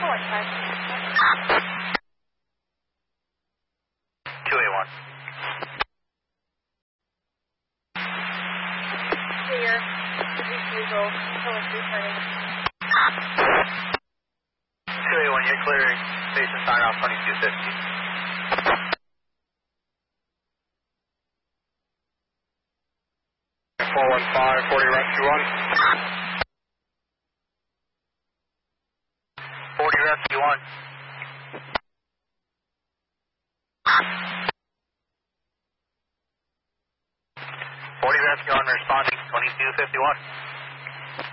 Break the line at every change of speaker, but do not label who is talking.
281.
Clear. Usual. Returning.
281, you're clearing. Station sign off 2250. 415, 40 rescue 1. 40 rescue 1. 40 rescue 1 responding 2251.